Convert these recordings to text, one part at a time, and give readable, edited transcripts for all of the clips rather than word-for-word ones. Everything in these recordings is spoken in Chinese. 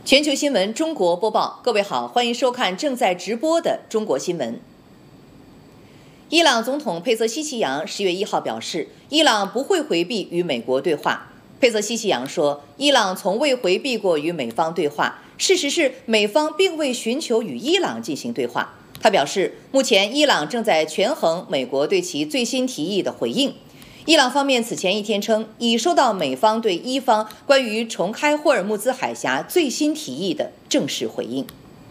全球新闻中国播报，各位好，欢迎收看正在直播的中国新闻。伊朗总统佩泽希奇扬10月1号表示，伊朗不会回避与美国对话。佩泽希奇扬说，伊朗从未回避过与美方对话，事实是美方并未寻求与伊朗进行对话。他表示，目前伊朗正在权衡美国对其最新提议的回应。伊朗方面此前一天称，已收到美方对伊方关于重开霍尔木兹海峡最新提议的正式回应。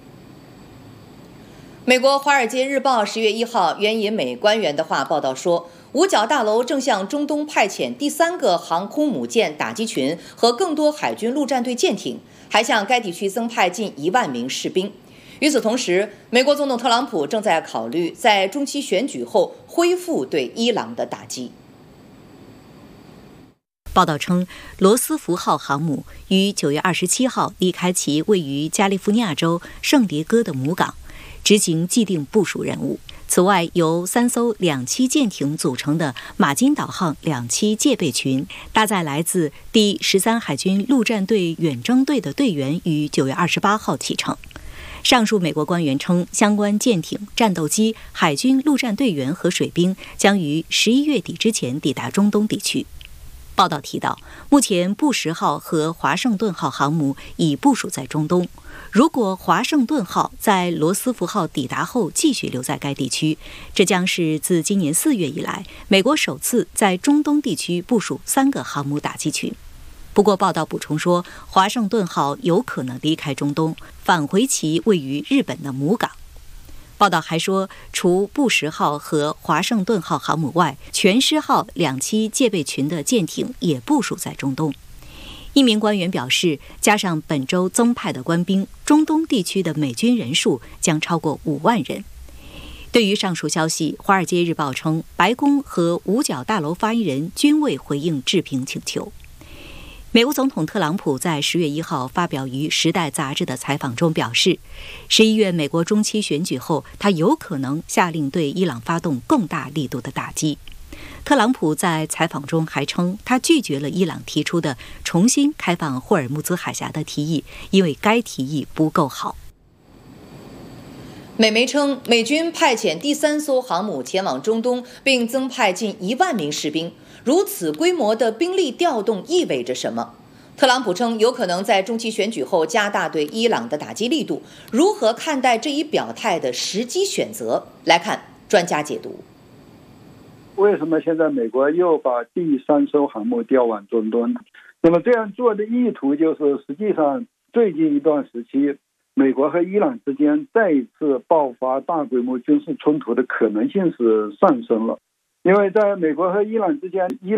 美国《华尔街日报》10月1号援引美官员的话报道说，五角大楼正向中东派遣第3个航空母舰打击群和更多海军陆战队舰艇，还向该地区增派近1万名士兵。与此同时，美国总统特朗普正在考虑在中期选举后恢复对伊朗的打击。 报道称，罗斯福号航母于9月27号离开其位于加利福尼亚州圣迭戈的母港，执行既定部署任务。此外，由3艘2栖舰艇组成的马金岛号2栖戒备群，搭载来自第13海军陆战队远征队的队员于9月28号启程。上述美国官员称，相关舰艇、战斗机、海军陆战队员和水兵将于11月底之前抵达中东地区。报道提到，目前布什号和华盛顿号航母已部署在中东。如果华盛顿号在罗斯福号抵达后继续留在该地区，这将是自今年4月以来，美国首次在中东地区部署3个航母打击群。不过，报道补充说，华盛顿号有可能离开中东，返回其位于日本的母港。报道还说，除布什号和华盛顿号航母外，全狮号2栖戒备群的舰艇也部署在中东。一名官员表示，加上本周增派的官兵，中东地区的美军人数将超过5万人。对于上述消息，《华尔街日报》称，白宫和五角大楼发言人均未回应置评请求。美国总统特朗普在10月1号发表于《时代》杂志的采访中表示，11月美国中期选举后，他有可能下令对伊朗发动更大力度的打击。特朗普在采访中还称，他拒绝了伊朗提出的重新开放霍尔木兹海峡的提议，因为该提议不够好。 美媒称，美军派遣第3艘航母前往中东，并增派近1万名士兵。如此规模的兵力调动意味着什么？特朗普称，有可能在中期选举后加大对伊朗的打击力度。如何看待这一表态的时机选择？来看专家解读。 为什么现在美国又把第3艘航母调往中东？那么这样做的意图就是，实际上最近一段时期，美国和伊朗之间再一次爆发大规模军事冲突的可能性是上升了。因为在美国和伊朗之间，伊